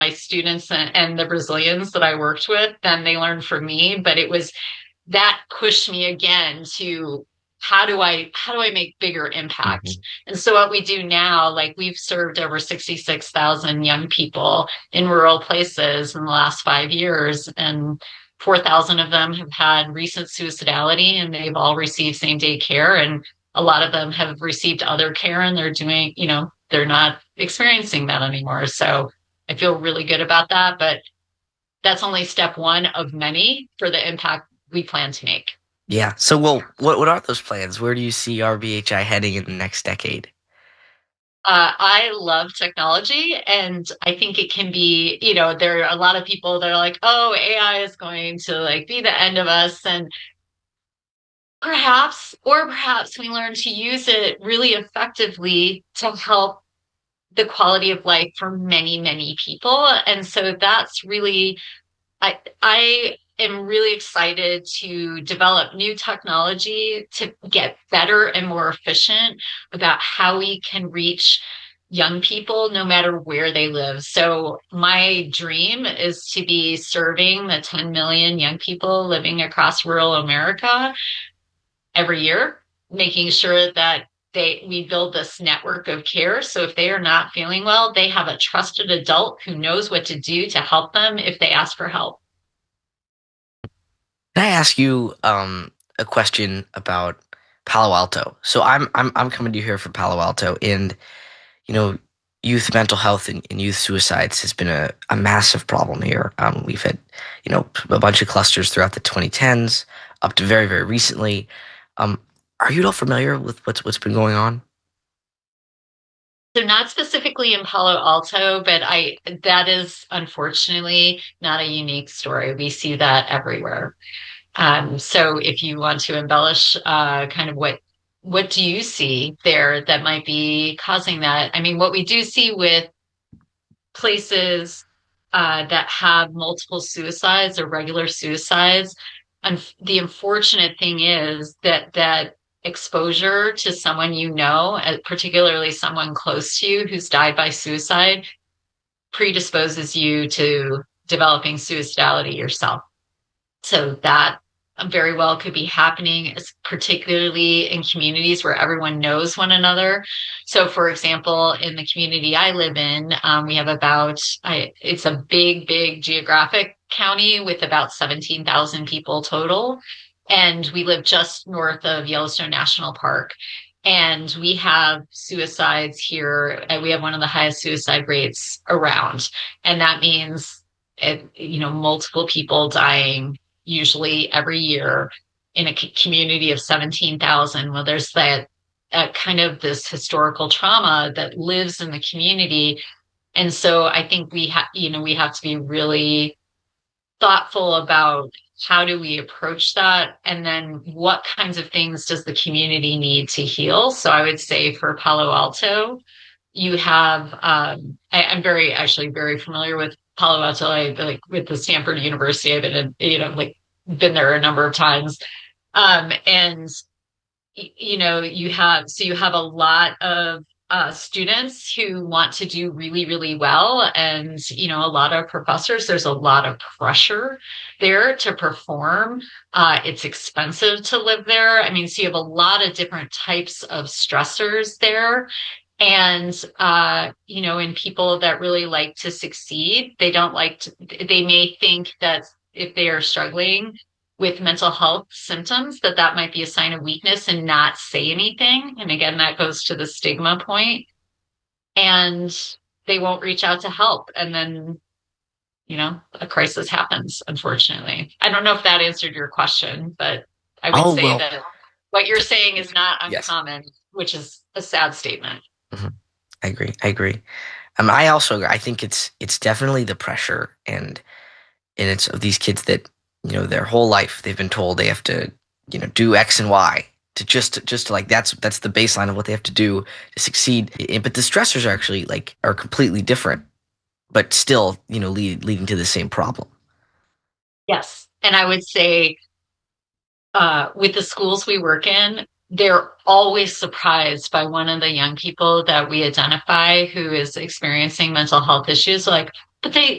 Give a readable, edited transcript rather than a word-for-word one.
my students and the Brazilians that I worked with than they learned from me. But it was that pushed me again to how do I make bigger impact? Hmm. And so what we do now, like we've served over 66,000 young people in rural places in the last 5 years, and 4,000 of them have had recent suicidality, and they've all received same day care. And a lot of them have received other care, and they're doing, they're not experiencing that anymore. So I feel really good about that. But that's only step one of many for the impact we plan to make. Yeah. So, well, what are those plans? Where do you see RBHI heading in the next decade? I love technology, and I think it can be, there are a lot of people that are like, oh, AI is going to like be the end of us. And perhaps we learn to use it really effectively to help the quality of life for many, many people. And so that's really I am really excited to develop new technology to get better and more efficient about how we can reach young people no matter where they live. So my dream is to be serving the 10 million young people living across rural America every year, making sure that we build this network of care. So if they are not feeling well, they have a trusted adult who knows what to do to help them if they ask for help. Can I ask you a question about Palo Alto? So I'm coming to you here from Palo Alto, and you know, youth mental health and youth suicides has been a massive problem here. We've had, a bunch of clusters throughout the 2010s up to very, very recently. Um, are you at all familiar with what's been going on? So not specifically in Palo Alto, but that is unfortunately not a unique story. We see that everywhere. So if you want to embellish, kind of what do you see there that might be causing that? I mean, what we do see with places that have multiple suicides or regular suicides, and the unfortunate thing is that exposure to someone particularly someone close to you who's died by suicide, predisposes you to developing suicidality yourself. So that very well could be happening, particularly in communities where everyone knows one another. So, for example, in the community I live in, we have it's a big, big geographic county with about 17,000 people total. And we live just north of Yellowstone National Park. And we have suicides here. And we have one of the highest suicide rates around. And that means, multiple people dying usually every year in a community of 17,000. Well, there's that kind of this historical trauma that lives in the community. And so I think we have to be really thoughtful about how do we approach that, and then what kinds of things does the community need to heal. So I would say for Palo Alto, you have I'm very actually very familiar with Palo Alto. I like with the Stanford University. I've been like been there a number of times. And you have a lot of students who want to do really, really well. And, a lot of professors, there's a lot of pressure there to perform. It's expensive to live there. I mean, so you have a lot of different types of stressors there. And, in people that really like to succeed, they may think that if they are struggling with mental health symptoms, that might be a sign of weakness and not say anything. And again, that goes to the stigma point, and they won't reach out to help. And then, a crisis happens, unfortunately. I don't know if that answered your question, but I would Oh say well, that what you're saying is not yes. uncommon, which is a sad statement. Mhm. I agree. I agree. I think it's definitely the pressure and it's of these kids that their whole life they've been told they have to do X and Y to just to, like that's the baseline of what they have to do to succeed. But the stressors are actually like are completely different, but still leading to the same problem. Yes. And I would say, with the schools we work in, they're always surprised by one of the young people that we identify who is experiencing mental health issues. Like, but